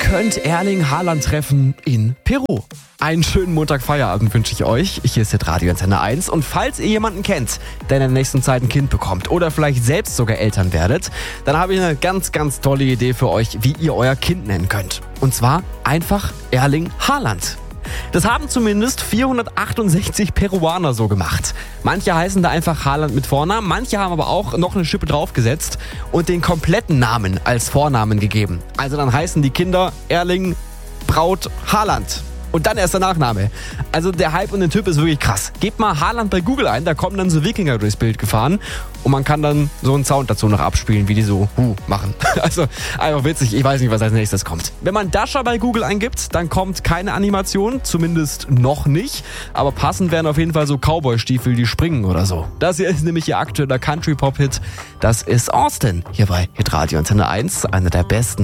könnt Erling Haaland treffen in Peru. Einen schönen Montagfeierabend wünsche ich euch. Hier ist Radio Antenne 1. Und falls ihr jemanden kennt, der in der nächsten Zeit ein Kind bekommt oder vielleicht selbst sogar Eltern werdet, dann habe ich eine ganz, ganz tolle Idee für euch, wie ihr euer Kind nennen könnt. Und zwar einfach Erling Haaland. Das haben zumindest 468 Peruaner so gemacht. Manche heißen da einfach Haaland mit Vornamen, manche haben aber auch noch eine Schippe draufgesetzt und den kompletten Namen als Vornamen gegeben. Also dann heißen die Kinder Erling Braut Haaland. Und dann erst der Nachname. Also der Hype und der Typ ist wirklich krass. Gebt mal Haaland bei Google ein, da kommen dann so Wikinger durchs Bild gefahren. Und man kann dann so einen Sound dazu noch abspielen, wie die so machen. Also einfach witzig, ich weiß nicht, was als nächstes kommt. Wenn man Dasha bei Google eingibt, dann kommt keine Animation, zumindest noch nicht. Aber passend wären auf jeden Fall so Cowboy-Stiefel, die springen oder so. Das hier ist nämlich ihr aktueller Country-Pop-Hit. Das ist Austin, hier bei Hitradio Antenne 1, einer der besten